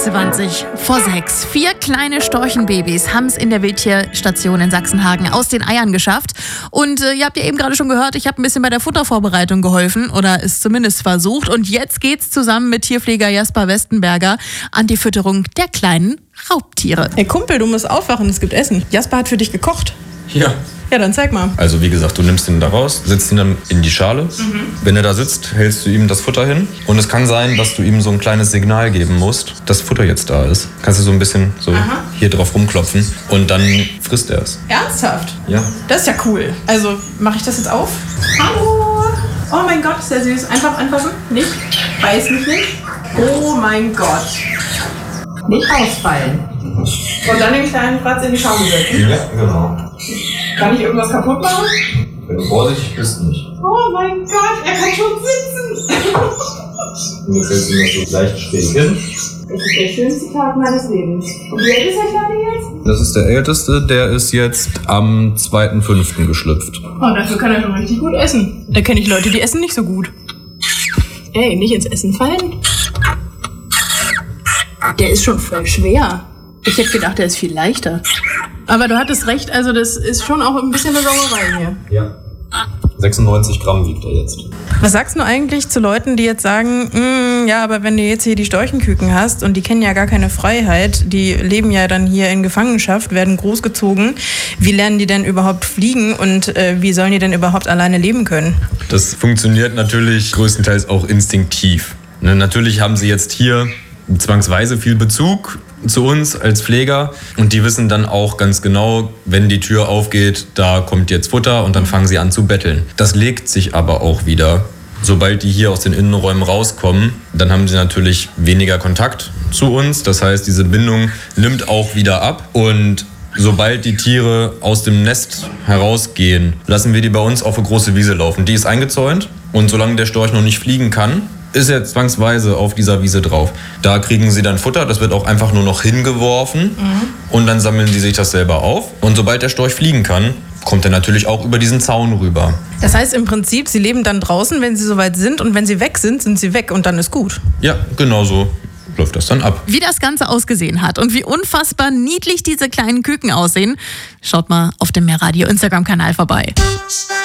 6:20. 4 kleine Storchenbabys haben es in der Wildtierstation in Sachsenhagen aus den Eiern geschafft. Und ihr habt ja eben gerade schon gehört, ich habe ein bisschen bei der Futtervorbereitung geholfen oder es zumindest versucht. Und jetzt geht's zusammen mit Tierpfleger Jasper Westenberger an die Fütterung der kleinen Raubtiere. Hey Kumpel, du musst aufwachen, es gibt Essen. Jasper hat für dich gekocht. Ja. Ja, dann zeig mal. Also wie gesagt, du nimmst ihn da raus, setzt ihn dann in die Schale. Wenn er da sitzt, hältst du ihm das Futter hin. Und es kann sein, dass du ihm so ein kleines Signal geben musst, dass Futter jetzt da ist. Kannst du so ein bisschen so hier drauf rumklopfen und dann frisst er es. Ernsthaft? Ja. Das ist ja cool. Also, mache ich das jetzt auf? Hallo! Oh mein Gott, ist der süß. Einfach anfassen. Nicht. Beiß mich nicht. Oh mein Gott. Nicht ausfallen. Und dann den kleinen Fratz in die Schale setzen. Ja, genau. Kann ich irgendwas kaputt machen? Wenn du vorsichtig bist, nicht. Oh mein Gott, er kann schon sitzen. Und jetzt hältst du ihn so leicht schräg hin. Das ist der schönste Tag meines Lebens. Und wie alt ist der Kleine jetzt? Das ist der Älteste, der ist jetzt am 2.5. geschlüpft. Oh, dafür kann er schon richtig gut essen. Da kenne ich Leute, die essen nicht so gut. Ey, nicht ins Essen fallen. Der ist schon voll schwer. Ich hätte gedacht, der ist viel leichter. Aber du hattest recht, also das ist schon auch ein bisschen eine Sauerei hier. Ja. 96 Gramm wiegt er jetzt. Was sagst du eigentlich zu Leuten, die jetzt sagen, ja, aber wenn du jetzt hier die Storchenküken hast und die kennen ja gar keine Freiheit, die leben ja dann hier in Gefangenschaft, werden großgezogen, wie lernen die denn überhaupt fliegen und wie sollen die denn überhaupt alleine leben können? Das funktioniert natürlich größtenteils auch instinktiv. Ne, natürlich haben sie jetzt hier zwangsweise viel Bezug zu uns als Pfleger und die wissen dann auch ganz genau, wenn die Tür aufgeht, da kommt jetzt Futter und dann fangen sie an zu betteln. Das legt sich aber auch wieder. Sobald die hier aus den Innenräumen rauskommen, dann haben sie natürlich weniger Kontakt zu uns. Das heißt, diese Bindung nimmt auch wieder ab und sobald die Tiere aus dem Nest herausgehen, lassen wir die bei uns auf eine große Wiese laufen. Die ist eingezäunt und solange der Storch noch nicht fliegen kann, ist er zwangsweise auf dieser Wiese drauf. Da kriegen sie dann Futter, das wird auch einfach nur noch hingeworfen und dann sammeln sie sich das selber auf. Und sobald der Storch fliegen kann, kommt er natürlich auch über diesen Zaun rüber. Das heißt im Prinzip, sie leben dann draußen, wenn sie soweit sind und wenn sie weg sind, sind sie weg und dann ist gut. Ja, genau so läuft das dann ab. Wie das Ganze ausgesehen hat und wie unfassbar niedlich diese kleinen Küken aussehen, schaut mal auf dem Meerradio Instagram-Kanal vorbei.